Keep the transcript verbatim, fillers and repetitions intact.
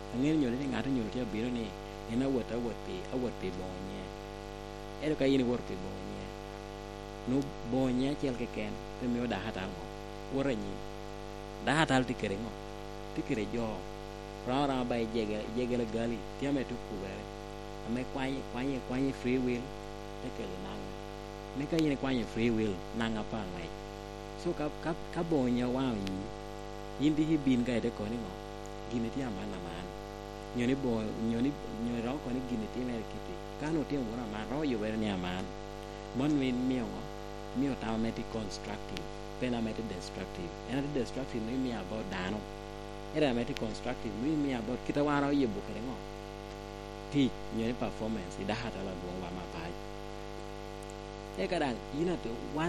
ang'eyo nyoro ni ng'ato nyoro ti biro ni en awuot awuot pi awuot pi bonye ero ka in wuot pi bonye no bonye achiel keken to miyo daha tal ngo wora nyi daha tal tikere ngo tikere jo rara ba jege jege gali tiame tu kubere ame kwanye kwanye kwanye free will tekele nang ne ka yin kwanye free will nang apa ngai so ka ka ka bonye wa yi indi hibin ka ede koni ngo gini ti amana man nyoni bo nyoni nyoni ro koni gini ti mer kiti kano ti ngora man ro yo ber ni aman mon win miyo miyo ta meti constructive pena meti destructive ena destructive ni mi about dano era meti constructive mi mi about kita waro ye bukere ngo ti nyoni performance ida hata la bo wa ma pai e kadang ina to one